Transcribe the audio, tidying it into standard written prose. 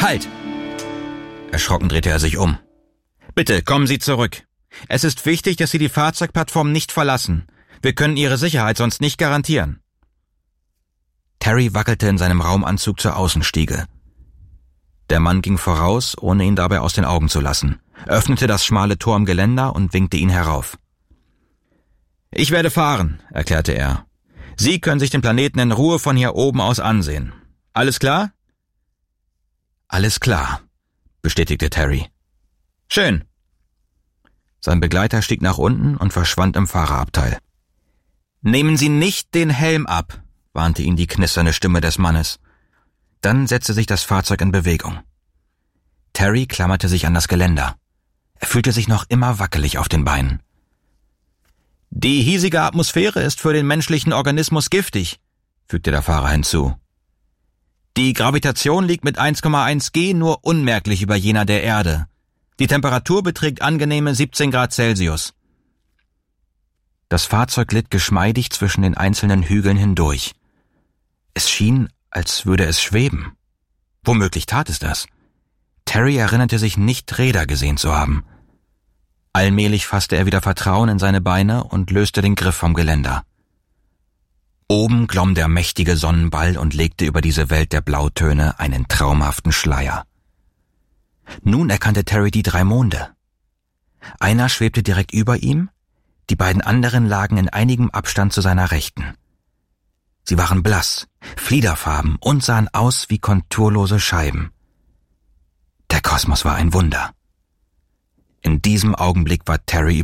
Halt! Erschrocken drehte er sich um. »Bitte, kommen Sie zurück. Es ist wichtig, dass Sie die Fahrzeugplattform nicht verlassen. Wir können Ihre Sicherheit sonst nicht garantieren.« Terry wackelte in seinem Raumanzug zur Außenstiege. Der Mann ging voraus, ohne ihn dabei aus den Augen zu lassen, öffnete das schmale Tor im Geländer und winkte ihn herauf. »Ich werde fahren«, erklärte er. »Sie können sich den Planeten in Ruhe von hier oben aus ansehen. Alles klar?« »Alles klar«, bestätigte Terry. »Schön.« Sein Begleiter stieg nach unten und verschwand im Fahrerabteil. »Nehmen Sie nicht den Helm ab«, warnte ihn die knisternde Stimme des Mannes. Dann setzte sich das Fahrzeug in Bewegung. Terry klammerte sich an das Geländer. Er fühlte sich noch immer wackelig auf den Beinen. »Die hiesige Atmosphäre ist für den menschlichen Organismus giftig«, fügte der Fahrer hinzu. »Die Gravitation liegt mit 1,1 G nur unmerklich über jener der Erde. Die Temperatur beträgt angenehme 17 Grad Celsius.« Das Fahrzeug glitt geschmeidig zwischen den einzelnen Hügeln hindurch. Es schien, als würde es schweben. Womöglich tat es das. Terry erinnerte sich nicht, Räder gesehen zu haben. Allmählich fasste er wieder Vertrauen in seine Beine und löste den Griff vom Geländer. Oben glomm der mächtige Sonnenball und legte über diese Welt der Blautöne einen traumhaften Schleier. Nun erkannte Terry die 3 Monde. Einer schwebte direkt über ihm, die beiden anderen lagen in einigem Abstand zu seiner Rechten. Sie waren blass, fliederfarben und sahen aus wie konturlose Scheiben. Der Kosmos war ein Wunder. In diesem Augenblick war Terry